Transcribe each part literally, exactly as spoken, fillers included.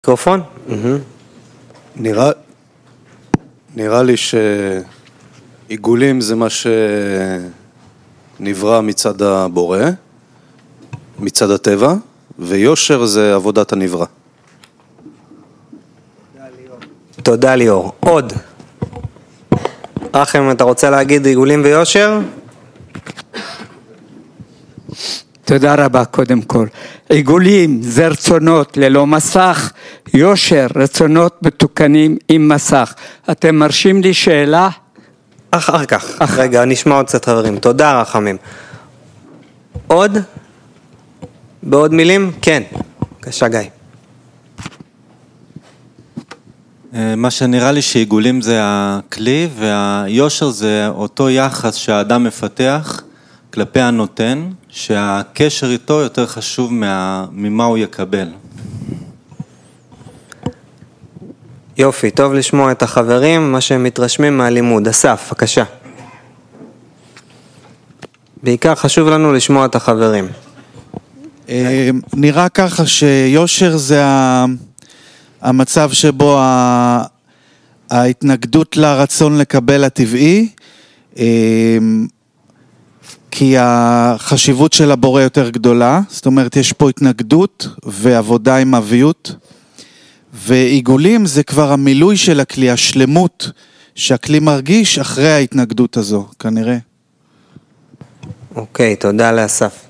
מיקרופון? נראה, נראה לי שעיגולים זה מה שנברא מצד הבורא, מצד הטבע, ויושר זה עבודת הנברא. תודה ליאור. עוד. רחם, אתה רוצה להגיד עיגולים ויושר? תודה רבה קודם כל. עיגולים זה רצונות ללא מסך, יושר רצונות מתוקנים עם מסך. אתם מרשים לי שאלה? אחר כך. אח... רגע, נשמע עוד קצת חברים. תודה רחמים. עוד? בעוד מילים? כן. בבקשה גיא. מה שנראה לי שעיגולים זה הכלי והיושר זה אותו יחס שהאדם מפתח כלפי הנותן, שהקשר איתו יותר חשוב מה, ממה הוא יקבל. יופי, טוב לשמוע את החברים, מה שהם מתרשמים מהלימוד. אסף, בבקשה. בעיקר חשוב לנו לשמוע את החברים. נראה ככה שיושר זה המצב שבו ההתנגדות לרצון לקבל הטבעי, כי החשיבות של הבורא יותר גדולה, זאת אומרת יש פה התנגדות ועבודה עם אביות, ועיגולים זה כבר המילוי של הכלי, השלמות שהכלי מרגיש אחרי ההתנגדות הזו, כנראה. אוקיי, תודה לאסף.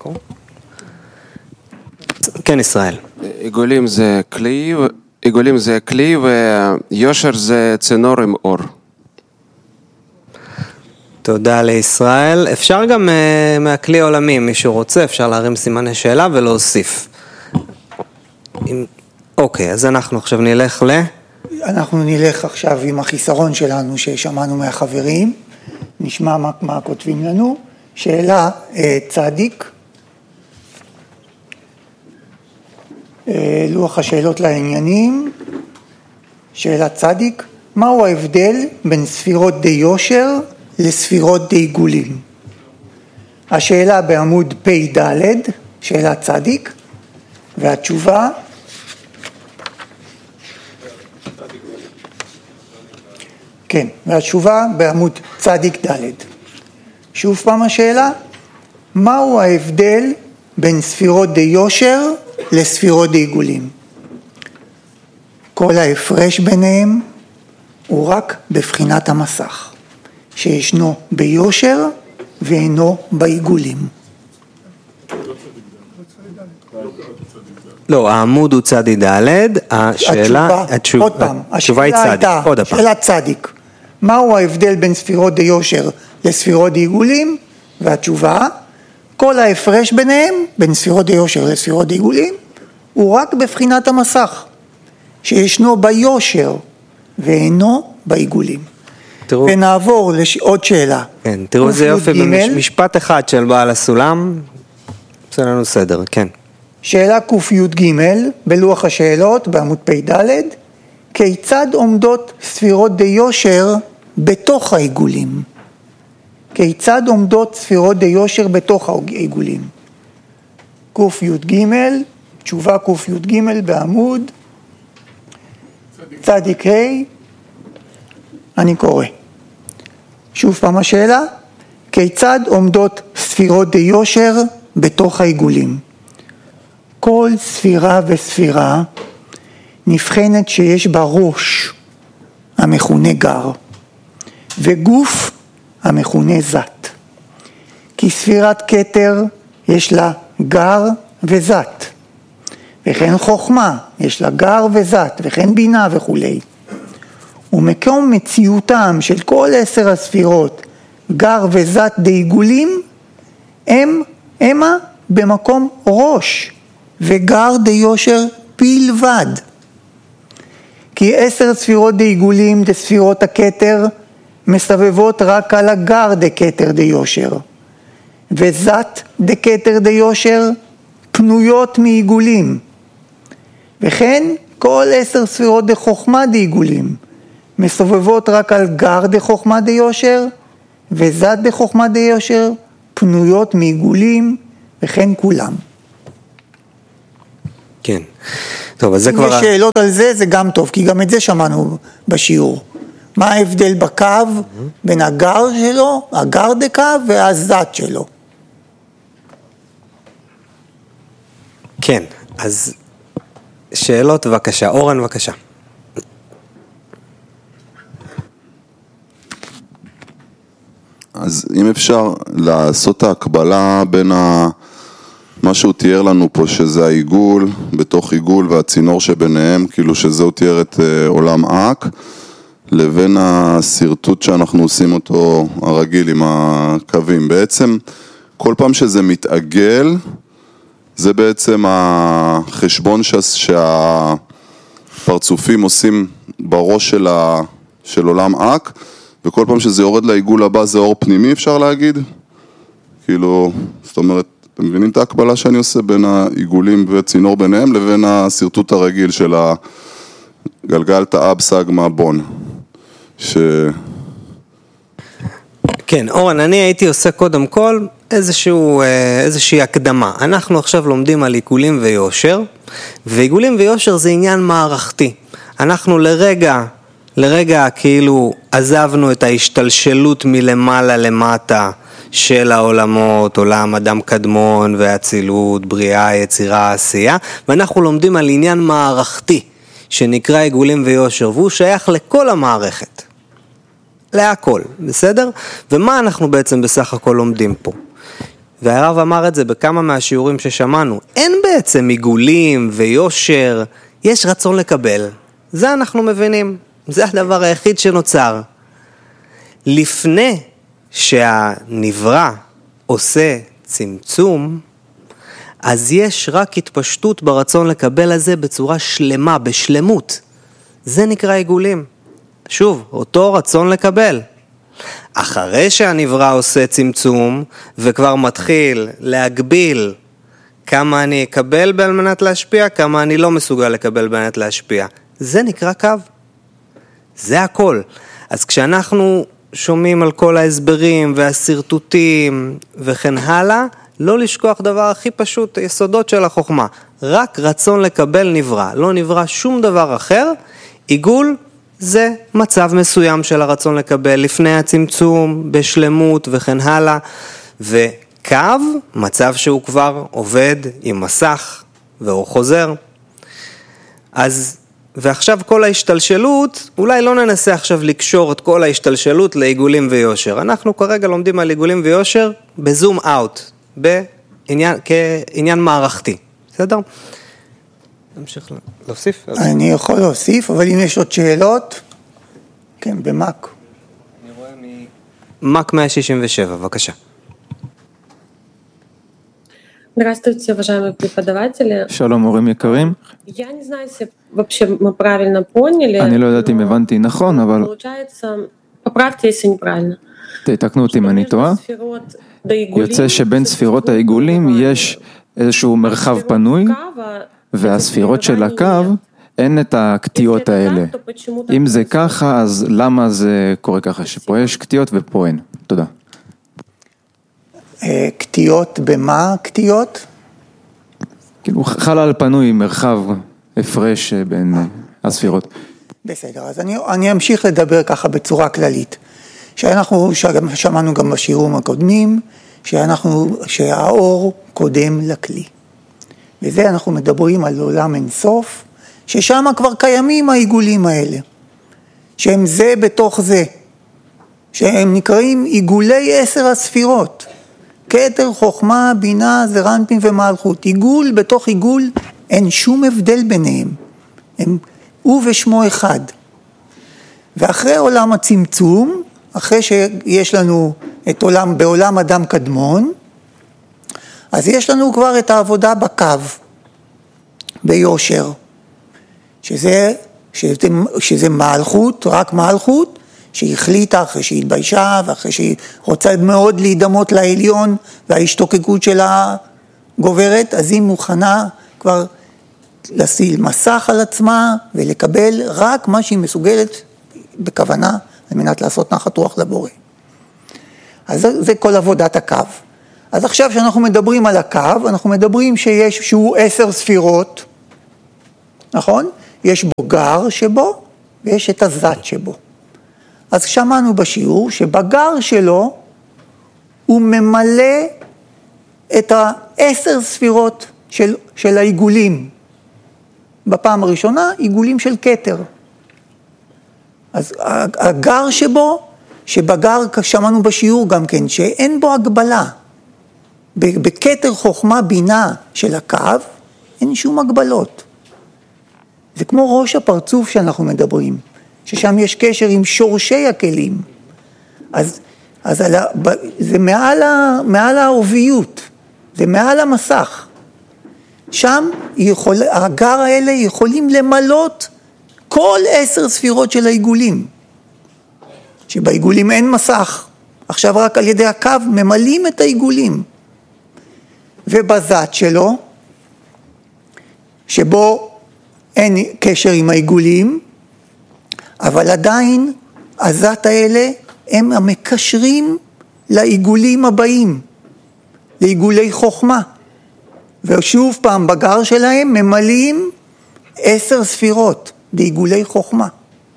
כן, ישראל. עיגולים זה כלי, עיגולים זה כלי ויושר זה צינור עם אור. תודה לישראל. אפשר גם uh, מהכלי העולמי, מישהו רוצה, אפשר להרים סימני שאלה ולהוסיף. אם... אוקיי, אז אנחנו עכשיו נלך ל... אנחנו נלך עכשיו עם החיסרון שלנו ששמענו מהחברים, נשמע מה, מה כותבים לנו. שאלה uh, צדיק, uh, לוח השאלות לעניינים, שאלה צדיק, מהו ההבדל בין ספירות די יושר לספירות די עיגולים? השאלה בעמוד פי ד', שאלה צדיק, והתשובה כן, והתשובה בעמוד צדיק ד'. שוב פעם השאלה, מהו ההבדל בין ספירות די יושר לספירות די עיגולים? כל ההפרש ביניהם הוא רק בבחינת המסך, שישנו ביושר ואינו בעיגולים. לא, העמוד הוא צדי ד', השאלה, עוד פעם, התשובה היא צדיק, עוד פעם. שאלה צדיק, מהו ההבדל בין ספירות די יושר לספירות די עיגולים? והתשובה, כל ההפרש ביניהם, בין ספירות די יושר לספירות די עיגולים, הוא רק בבחינת המסך, שישנו ביושר ואינו בעיגולים. תראו, ונעבור לעוד שאלה. כן, תראו איזה יופי במשפט אחד של בעל הסולם, עושה לנו סדר, כן. שאלה ק"ג בלוח השאלות בעמוד פי ד', כיצד עומדות ספירות די יושר בתוך העיגולים? כיצד עומדות ספירות די יושר בתוך העיגולים? ק"ג, תשובה ק"ג בעמוד צדיק ה', אני קורא. שוב פעם השאלה, כיצד עומדות ספירות די יושר בתוך העיגולים? כל ספירה וספירה נבחנת שיש בה ראש המכונה גר, וגוף המכונה זת. כי ספירת כתר יש לה גר וזת, וכן חוכמה יש לה גר וזת, וכן בינה וכו'. ומקום מציאותם של כל עשר הספירות גר וזת די עיגולים הם המה במקום ראש וגר די יושר בלבד. כי עשר ספירות די עיגולים די ספירות הכתר מסבבות רק על הגר די כתר די יושר, וזת די כתר די יושר פנויות מעיגולים. וכן כל עשר ספירות די חוכמה די עיגולים מסובבות רק על גר די חוכמה די יושר, וזת די חוכמה די יושר פנויות מעיגולים, וכן כולם. כן. טוב, אז זה אם כבר... יש שאלות על זה, זה גם טוב, כי גם את זה שמענו בשיעור. מה ההבדל בקו בין הגר שלו, הגר דקו והזת שלו? כן, אז שאלות בבקשה, אורן בבקשה. אז אם אפשר לעשות ההקבלה בין ה... מה שהוא תיאר לנו פה, שזה העיגול בתוך עיגול והצינור שביניהם, כאילו שזה הוא תיאר את עולם אק, לבין הסרטוט שאנחנו עושים אותו הרגיל עם הקווים. בעצם כל פעם שזה מתעגל, זה בעצם החשבון שהפרצופים עושים בראש של, ה... של עולם אק, וכל פעם שזה יורד לעיגול הבא זה אור פנימי, אפשר להגיד? כאילו, זאת אומרת, אתם מבינים את ההקבלה שאני עושה בין העיגולים וצינור ביניהם לבין הסרטוט הרגיל של הגלגל תאב סגמה בון. ש... כן, אורן, אני הייתי עושה קודם כל איזשהו, איזושהי הקדמה. אנחנו עכשיו לומדים על עיגולים ויושר, ועיגולים ויושר זה עניין מערכתי. אנחנו לרגע, לרגע כאילו עזבנו את ההשתלשלות מלמעלה למטה, של העולמות, עולם אדם קדמון והצילות, בריאה, יצירה, עשייה, ואנחנו לומדים על עניין מערכתי, שנקרא עיגולים ויושר, והוא שייך לכל המערכת, להכל, בסדר? ומה אנחנו בעצם בסך הכל לומדים פה? והרב אמר את זה בכמה מהשיעורים ששמענו, אין בעצם עיגולים ויושר, יש רצון לקבל, זה אנחנו מבינים, זה הדבר היחיד שנוצר. לפני שהנברא עושה צמצום, אז יש רק התפשטות ברצון לקבל הזה בצורה שלמה, בשלמות. זה נקרא עיגולים. שוב, אותו רצון לקבל. אחרי שהנברא עושה צמצום, וכבר מתחיל להגביל כמה אני אקבל על מנת להשפיע, כמה אני לא מסוגל לקבל על מנת להשפיע. זה נקרא קו. זה הכל. אז כשאנחנו שומעים על כל ההסברים והסרטוטים וכן הלאה, לא לשכוח דבר הכי פשוט, יסודות של החוכמה. רק רצון לקבל נברא, לא נברא שום דבר אחר. עיגול זה מצב מסוים של הרצון לקבל לפני הצמצום, בשלמות וכן הלאה. וקו, מצב שהוא כבר עובד עם מסך והוא חוזר. אז ועכשיו כל ההשתלשלות, אולי לא ננסה עכשיו לקשור את כל ההשתלשלות לעיגולים ויושר. אנחנו כרגע לומדים על עיגולים ויושר בזום אאוט, בעניין, כעניין מערכתי. בסדר? נמשיך להוסיף? אני יכול להוסיף, אבל אם יש עוד שאלות, כן, במק. אני רואה ממק מאה שישים ושבע, בבקשה. Здравствуйте, уважаемые преподаватели. שלום מורים יקרים. Я не знаю, если вообще мы правильно поняли. אני לא יודעת אם הבנתי נכון, אבל Получается, поправьте, если неправильно. תתקנו אותי אם אני טועה. יוצא שבין ספירות העיגולים יש איזשהו מרחב פנוי, והספירות של הקו אין את הקטיות האלה. אם זה ככה, אז למה זה קורה ככה? שפה יש קטיות ופה אין. תודה. קטיות במה קטיות? כאילו חלל פנוי, מרחב הפרש בין הספירות. בסדר, אז אני, אני אמשיך לדבר ככה בצורה כללית. שאנחנו שמענו גם בשיעורים הקודמים, שאנחנו, שהאור קודם לכלי. וזה אנחנו מדברים על עולם אינסוף, ששם כבר קיימים העיגולים האלה. שהם זה בתוך זה. שהם נקראים עיגולי עשר הספירות. כתר, חוכמה, בינה, זרנפין ומלכות. עיגול בתוך עיגול, אין שום הבדל ביניהם. הם הוא ושמו אחד. ואחרי עולם הצמצום, אחרי שיש לנו את עולם, בעולם אדם קדמון, אז יש לנו כבר את העבודה בקו, ביושר, שזה, שזה, שזה מלכות, רק מלכות, שהחליטה אחרי שהיא התביישה, ואחרי שהיא רוצה מאוד להידמות לעליון, וההשתוקקות שלה גוברת, אז היא מוכנה כבר לשים מסך על עצמה, ולקבל רק מה שהיא מסוגלת בכוונה, על מנת לעשות נחת רוח לבורא. אז זה, זה כל עבודת הקו. אז עכשיו שאנחנו מדברים על הקו, אנחנו מדברים שיש, שהוא עשר ספירות, נכון? יש בו גר שבו ויש את הזת שבו. אז שמענו בשיעור שבגר שלו הוא ממלא את העשר ספירות של, של העיגולים. בפעם הראשונה עיגולים של כתר. אז הגר שבו, שבגר שמענו בשיעור גם כן, שאין בו הגבלה. בכתר חוכמה בינה של הקו, אין שום הגבלות. זה כמו ראש הפרצוף שאנחנו מדברים, ששם יש קשר עם שורשי הכלים. אז, אז על, זה מעל, ה, מעל העוביות, זה מעל המסך. שם יכול, הגר האלה יכולים למלות כל עשר ספירות של העיגולים. שבעיגולים אין מסך, עכשיו רק על ידי הקו ממלאים את העיגולים. ובזת שלו, שבו אין קשר עם העיגולים, אבל עדיין הזת האלה הם המקשרים לעיגולים הבאים, לעיגולי חוכמה. ושוב פעם בגר שלהם ממלאים עשר ספירות לעיגולי חוכמה.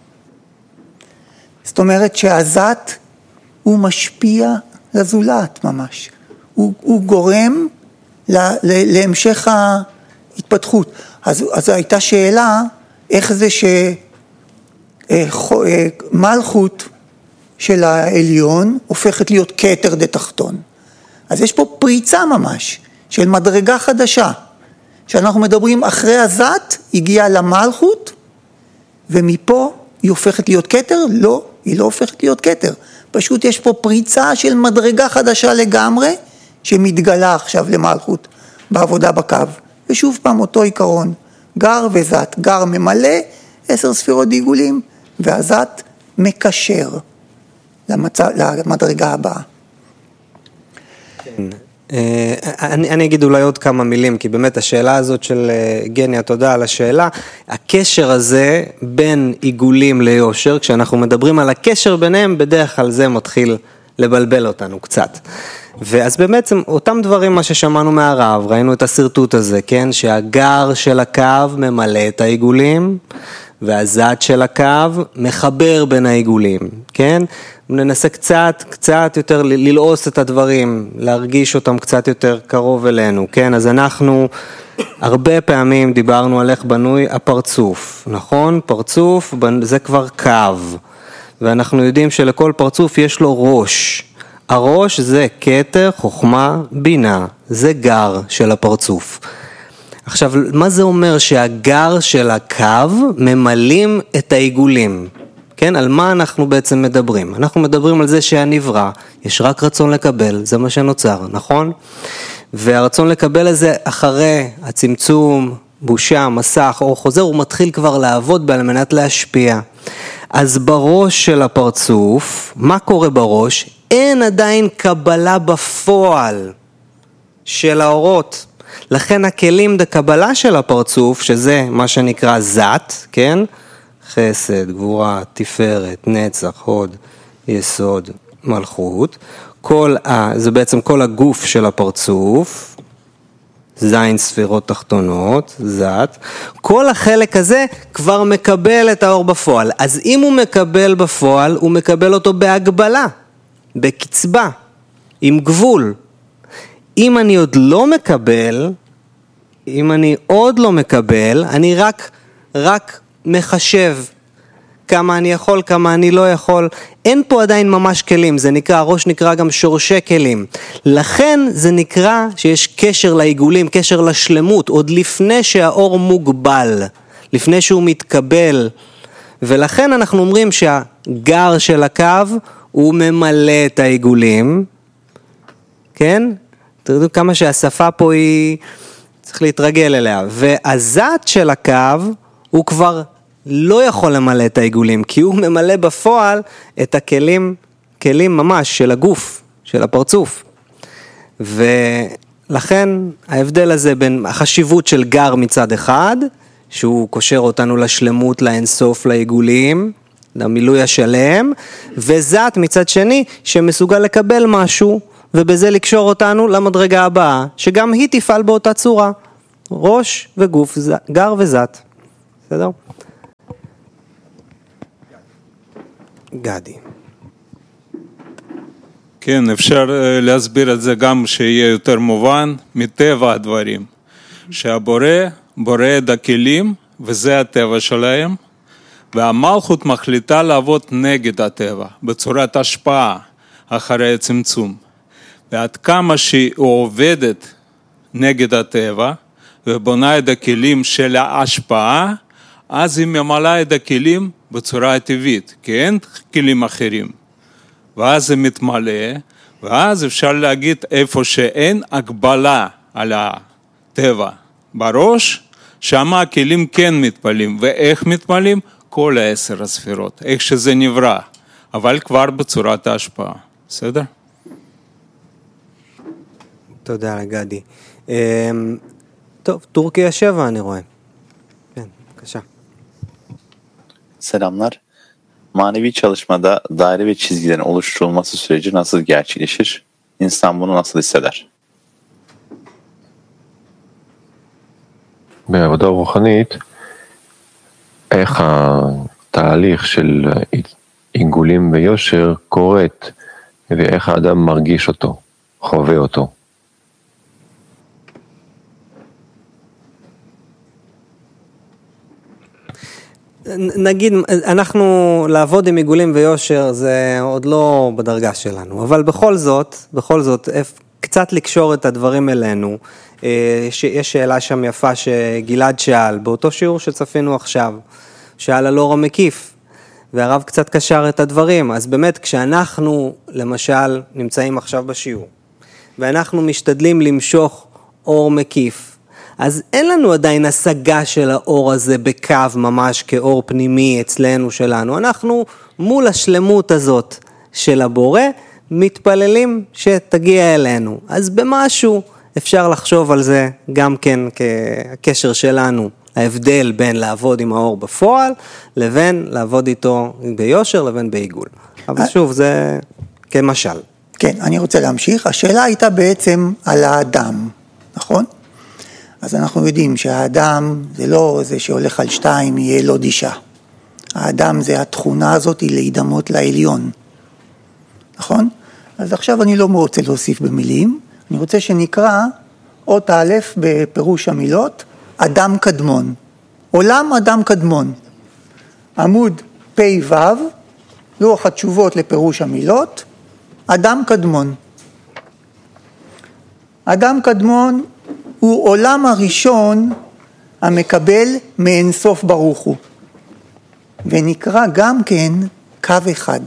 זאת אומרת שהזת הוא משפיע לזולת ממש. הוא, הוא גורם לה, להמשך ההתפתחות. אז, אז הייתה שאלה איך זה שמלכות של העליון הופכת להיות כתר דתחתון. אז יש פה פריצה ממש של מדרגה חדשה. שאנחנו מדברים אחרי הזת הגיעה למלכות ומפה היא הופכת להיות כתר? לא, היא לא הופכת להיות כתר. פשוט יש פה פריצה של מדרגה חדשה לגמרי שמתגלה עכשיו למלכות בעבודה בקו. ושוב פעם אותו עיקרון, גר וזת, גר ממלא עשר ספירות עיגולים והזת מקשר למצ... למדרגה הבאה. כן. אני, אני אגיד אולי עוד כמה מילים, כי באמת השאלה הזאת של גניה, תודה על השאלה, הקשר הזה בין עיגולים ליושר, כשאנחנו מדברים על הקשר ביניהם, בדרך כלל זה מתחיל לבלבל אותנו קצת. ואז באמת אותם דברים מה ששמענו מהרב, ראינו את הסרטוט הזה, כן? שהגר של הקו ממלא את העיגולים, והזת של הקו מחבר בין העיגולים, כן? ננסה קצת, קצת יותר ללעוס את הדברים, להרגיש אותם קצת יותר קרוב אלינו, כן? אז אנחנו הרבה פעמים דיברנו על איך בנוי הפרצוף, נכון? פרצוף זה כבר קו, ואנחנו יודעים שלכל פרצוף יש לו ראש. הראש זה כתר, חוכמה, בינה, זה גר של הפרצוף. עכשיו, מה זה אומר שהגר של הקו ממלאים את העיגולים? כן, על מה אנחנו בעצם מדברים? אנחנו מדברים על זה שהנברא, יש רק רצון לקבל, זה מה שנוצר, נכון? והרצון לקבל הזה אחרי הצמצום, בושה, מסך, או חוזר, הוא מתחיל כבר לעבוד על מנת להשפיע. אז בראש של הפרצוף, מה קורה בראש? אין עדיין קבלה בפועל של האורות. לכן הכלים דקבלה של הפרצוף, שזה מה שנקרא זת, כן? חסד, גבורה, תפארת, נצח, הוד, יסוד, מלכות. כל ה, זה בעצם כל הגוף של הפרצוף, זין ספירות תחתונות, זת. כל החלק הזה כבר מקבל את האור בפועל. אז אם הוא מקבל בפועל, הוא מקבל אותו בהגבלה, בקצבה, עם גבול. אם אני עוד לא מקבל, אם אני עוד לא מקבל, אני רק, רק מחשב כמה אני יכול, כמה אני לא יכול. אין פה עדיין ממש כלים, זה נקרא, הראש נקרא גם שורשי כלים. לכן זה נקרא שיש קשר לעיגולים, קשר לשלמות, עוד לפני שהאור מוגבל, לפני שהוא מתקבל. ולכן אנחנו אומרים שהגר של הקו הוא ממלא את העיגולים, כן? תראו כמה שהשפה פה היא, צריך להתרגל אליה. והזת של הקו הוא כבר לא יכול למלא את העיגולים, כי הוא ממלא בפועל את הכלים, כלים ממש של הגוף, של הפרצוף. ולכן ההבדל הזה בין החשיבות של גר מצד אחד, שהוא קושר אותנו לשלמות, לאינסוף, לעיגולים, למילוי השלם, וזת מצד שני שמסוגל לקבל משהו, ובזה לקשור אותנו למדרגה הבאה, שגם היא תפעל באותה צורה, ראש וגוף, גר וזת. בסדר? גדי. כן, אפשר להסביר את זה גם שיהיה יותר מובן מטבע הדברים. שהבורא בורא את הכלים, וזה הטבע שלהם, והמלכות מחליטה לעבוד נגד הטבע, בצורת השפעה אחרי הצמצום. ועד כמה שהיא עובדת נגד הטבע, ובונה את הכלים של ההשפעה, אז היא ממלאה את הכלים בצורה הטבעית, כי אין כלים אחרים. ואז זה מתמלא, ואז אפשר להגיד איפה שאין הגבלה על הטבע בראש, שמה הכלים כן מתפלים, ואיך מתפלים? כל העשר הספירות, איך שזה נברא, אבל כבר בצורת ההשפעה, בסדר? תודה לגדי. טוב, Türkiye שבע אני רואה. כן, בבקשה. Selamlar. Manevi çalışmada daire ve çizgilerin oluşturulması süreci nasıl gerçekleşir? İnsan bunu nasıl hisseder? בעבודה רוחנית, איך התהליך של עיגולים ויושר קורית, ואיך האדם מרגיש אותו, חווה אותו. נגיד, אנחנו לעבוד עם עיגולים ויושר זה עוד לא בדרגה שלנו, אבל בכל זאת, בכל זאת, קצת לקשור את הדברים אלינו, יש שאלה שם יפה שגלעד שאל, באותו שיעור שצפינו עכשיו, שאל על אור המקיף, והרב קצת קשר את הדברים, אז באמת כשאנחנו למשל נמצאים עכשיו בשיעור, ואנחנו משתדלים למשוך אור מקיף, אז אין לנו עדיין השגה של האור הזה בקו ממש כאור פנימי אצלנו שלנו, אנחנו מול השלמות הזאת של הבורא, מתפללים שתגיע אלינו, אז במשהו אפשר לחשוב על זה גם כן כקשר שלנו, ההבדל בין לעבוד עם האור בפועל, לבין לעבוד איתו ביושר, לבין בעיגול. אבל שוב, זה כמשל. כן, אני רוצה להמשיך. השאלה הייתה בעצם על האדם, נכון? אז אנחנו יודעים שהאדם זה לא זה שהולך על שתיים, יהיה לו דישה. האדם זה התכונה הזאת היא להידמות לעליון, נכון? אז עכשיו אני לא רוצה להוסיף במילים, אני רוצה שנקרא אות א' בפירוש המילות, אדם קדמון. עולם אדם קדמון. עמוד פי וו, לוח התשובות לפירוש המילות, אדם קדמון. אדם קדמון הוא עולם הראשון המקבל מאינסוף ברוך הוא. ונקרא גם כן קו אחד,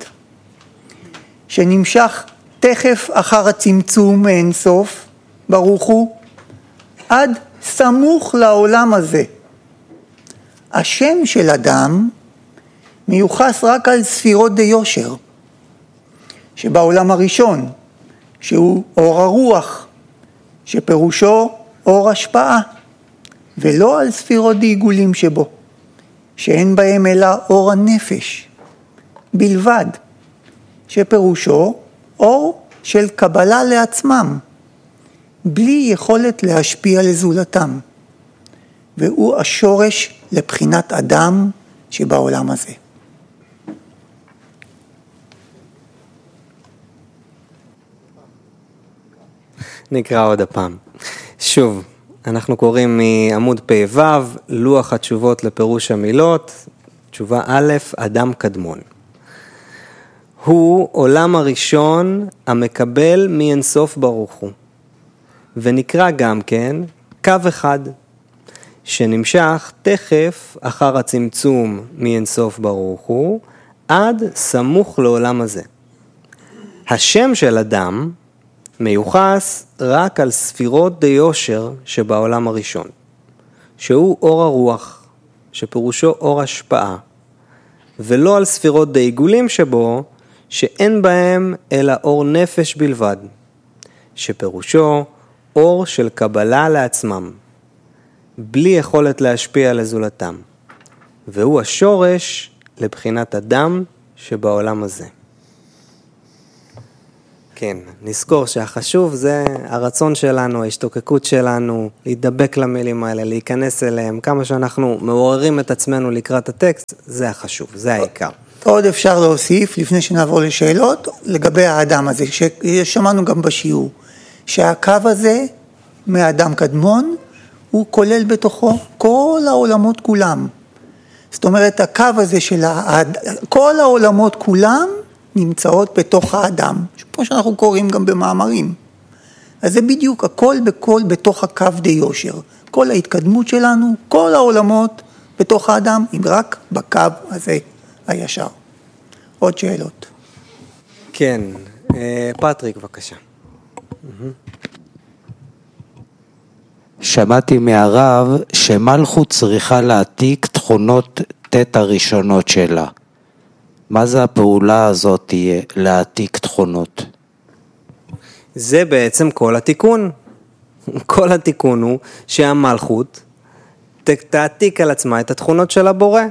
שנמשך תכף אחר הצמצום מאינסוף ברוך הוא, עד סמוך לעולם הזה. השם של אדם מיוחס רק על ספירות דיושר, שבעולם הראשון, שהוא אור הרוח, שפירושו אור השפעה, ולא על ספירות דעיגולים שבו, שאין בהם אלא אור הנפש, בלבד, שפירושו אור של קבלה לעצמם, בלי יכולת להשפיע לזולתם, והוא השורש לבחינת אדם שבעולם הזה. נקרא עוד הפעם. שוב, אנחנו קוראים מעמוד פי וו, לוח התשובות לפירוש המילות, תשובה א', אדם קדמון. הוא עולם הראשון המקבל מאינסוף ברוך הוא. ונקרא גם כן קו אחד, שנמשך תכף אחר הצמצום מאינסוף ברוך הוא, עד סמוך לעולם הזה. השם של אדם מיוחס רק על ספירות דיושר שבעולם הראשון, שהוא אור הרוח, שפירושו אור השפעה, ולא על ספירות דעיגולים שבו, שאין בהם אלא אור נפש בלבד, שפירושו אור של קבלה לעצמם, בלי יכולת להשפיע לזולתם, והוא השורש לבחינת אדם שבעולם הזה. כן, נזכור שהחשוב זה הרצון שלנו, ההשתוקקות שלנו, להידבק למילים האלה, להיכנס אליהם, כמה שאנחנו מעוררים את עצמנו לקראת הטקסט, זה החשוב, זה העיקר. עוד אפשר להוסיף, לפני שנעבור לשאלות, לגבי האדם הזה, ששמענו גם בשיעור, שהקו הזה מאדם קדמון, הוא כולל בתוכו כל העולמות כולם. זאת אומרת, הקו הזה של האד... כל העולמות כולם נמצאות בתוך האדם, כמו שאנחנו קוראים גם במאמרים. אז זה בדיוק הכל בכל בתוך הקו די יושר. כל ההתקדמות שלנו, כל העולמות בתוך האדם, אם רק בקו הזה הישר. עוד שאלות. כן, פטריק, בבקשה. שמעתי מהרב שמלכות צריכה להעתיק תכונות תת הראשונות שלה. מה זה הפעולה הזאת תהיה להעתיק תכונות? זה בעצם כל התיקון. כל התיקון הוא שהמלכות תעתיק על עצמה את התכונות של הבורא.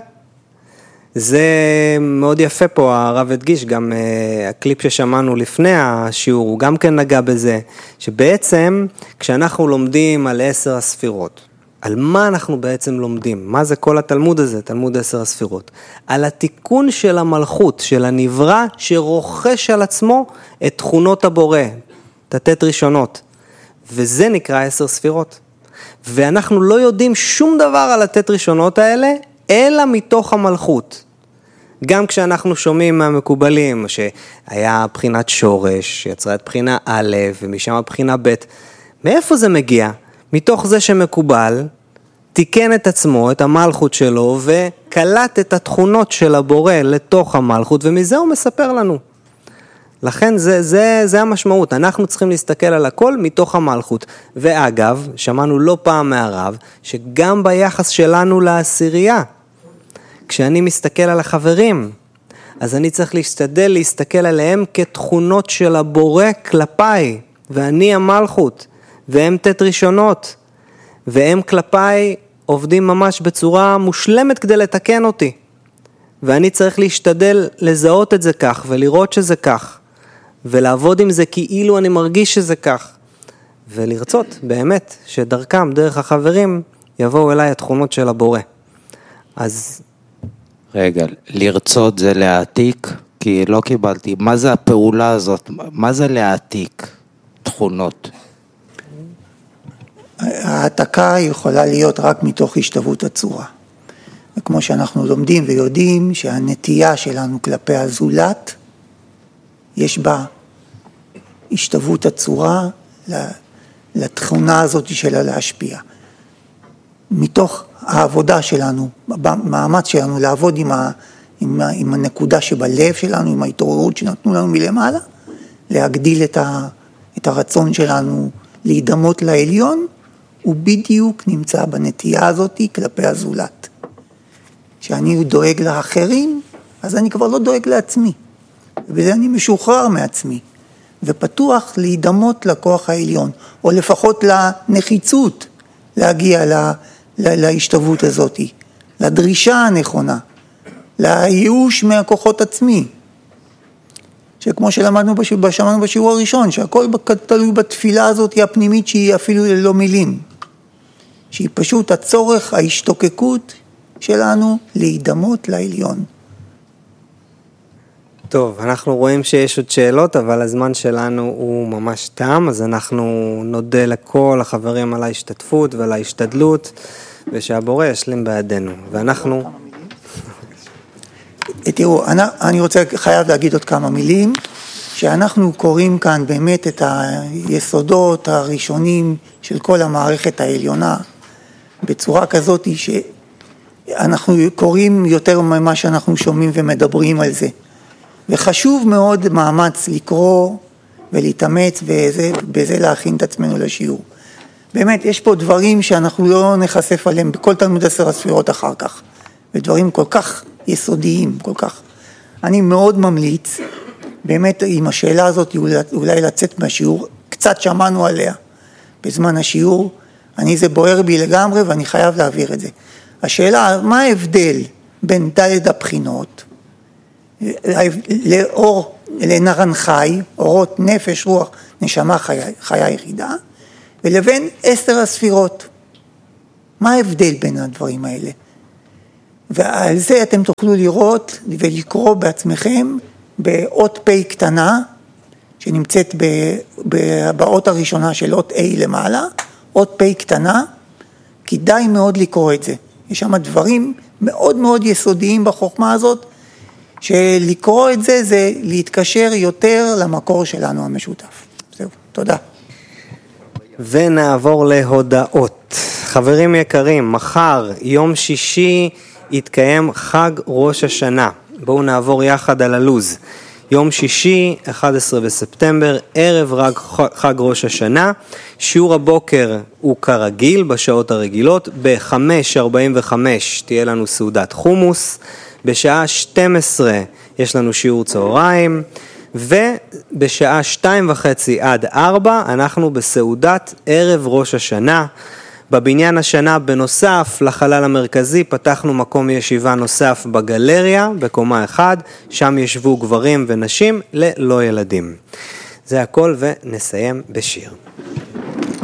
זה מאוד יפה פה, הרב הדגיש, גם uh, הקליפ ששמענו לפני השיעור, הוא גם כן נגע בזה, שבעצם כשאנחנו לומדים על עשר הספירות, על מה אנחנו בעצם לומדים? מה זה כל התלמוד הזה, תלמוד עשר הספירות? על התיקון של המלכות, של הנברא, שרוכש על עצמו את תכונות הבורא, תתת ראשונות, וזה נקרא עשר ספירות. ואנחנו לא יודעים שום דבר על התת ראשונות האלה, אלא מתוך המלכות. גם כשאנחנו שומעים מהמקובלים, שהיה בחינת שורש, שיצרה את בחינה א' ומשם בחינה ב', מאיפה זה מגיע? מתוך זה שמקובל, תיקן את עצמו, את המלכות שלו, וקלט את התכונות של הבורא לתוך המלכות, ומזה הוא מספר לנו. לכן זה, זה, זה המשמעות, אנחנו צריכים להסתכל על הכל מתוך המלכות. ואגב, שמענו לא פעם מהרב, שגם ביחס שלנו לעשירייה, כשאני מסתכל על החברים, אז אני צריך להשתדל להסתכל עליהם כתכונות של הבורא כלפיי, ואני המלכות, והם תת ראשונות, והם כלפיי עובדים ממש בצורה מושלמת כדי לתקן אותי. ואני צריך להשתדל לזהות את זה כך, ולראות שזה כך, ולעבוד עם זה כאילו אני מרגיש שזה כך, ולרצות באמת שדרכם, דרך החברים, יבואו אליי התכונות של הבורא. אז... רגע, לרצות זה להעתיק? כי לא קיבלתי. מה זה הפעולה הזאת? מה זה להעתיק תכונות? העתקה יכולה להיות רק מתוך השתוות הצורה. וכמו שאנחנו לומדים ויודעים שהנטייה שלנו כלפי הזולת, יש בה השתוות הצורה לתכונה הזאת שלה להשפיע. מתוך העבודה שלנו, במאמץ שלנו לעבוד עם, ה, עם, ה, עם הנקודה שבלב שלנו, עם ההתעוררות שנתנו לנו מלמעלה, להגדיל את, ה, את הרצון שלנו להידמות לעליון, הוא בדיוק נמצא בנטייה הזאת כלפי הזולת. כשאני דואג לאחרים, אז אני כבר לא דואג לעצמי. ובזה אני משוחרר מעצמי, ופתוח להידמות לכוח העליון, או לפחות לנחיצות להגיע לה, לה, להשתוות הזאת, לדרישה הנכונה, לייאוש מהכוחות עצמי. שכמו שלמדנו בשיעור, שמענו בשיעור הראשון, שהכל תלוי בתפילה הזאת הפנימית שהיא אפילו ללא מילים. שהיא פשוט הצורך, ההשתוקקות שלנו להידמות לעליון. טוב, אנחנו רואים שיש עוד שאלות, אבל הזמן שלנו הוא ממש תם, אז אנחנו נודה לכל החברים על ההשתתפות ועל ההשתדלות, ושהבורא ישלים בידינו. ואנחנו... תראו, אני, אני רוצה, חייב להגיד עוד כמה מילים, שאנחנו קוראים כאן באמת את היסודות הראשונים של כל המערכת העליונה, בצורה כזאת שאנחנו קוראים יותר ממה שאנחנו שומעים ומדברים על זה. וחשוב מאוד מאמץ לקרוא ולהתאמץ וזה, בזה להכין את עצמנו לשיעור. באמת, יש פה דברים שאנחנו לא נחשף עליהם בכל תלמוד עשר הספירות אחר כך, ודברים כל כך יסודיים, כל כך. אני מאוד ממליץ, באמת עם השאלה הזאת אולי לצאת מהשיעור, קצת שמענו עליה בזמן השיעור, אני זה בוער בי לגמרי ואני חייב להעביר את זה. השאלה, מה ההבדל בין ד' הבחינות, לאור לנרן חי, אורות נפש, רוח, נשמה, חיה, חיה יחידה, ולבין עשר הספירות. מה ההבדל בין הדברים האלה? ועל זה אתם תוכלו לראות ולקרוא בעצמכם באות פ' קטנה, שנמצאת באות הראשונה של אות A למעלה, אות פ' קטנה, כדאי מאוד לקרוא את זה. יש שם דברים מאוד מאוד יסודיים בחוכמה הזאת, שלקרוא את זה זה להתקשר יותר למקור שלנו המשותף. זהו, תודה. ונעבור להודעות. חברים יקרים, מחר, יום שישי, יתקיים חג ראש השנה. בואו נעבור יחד על הלוז. יום שישי, אחד עשר בספטמבר, ערב רג, חג ראש השנה. שיעור הבוקר הוא כרגיל, בשעות הרגילות. ב-חמש ארבעים וחמש תהיה לנו סעודת חומוס. בשעה שתים עשרה יש לנו שיעור צהריים. ובשעה שתיים וחצי עד ארבע אנחנו בסעודת ערב ראש השנה. בבניין השנה בנוסף לחלל המרכזי פתחנו מקום ישיבה נוסף בגלריה בקומה אחד, שם ישבו גברים ונשים ללא ילדים. זה הכל ונסיים בשיר.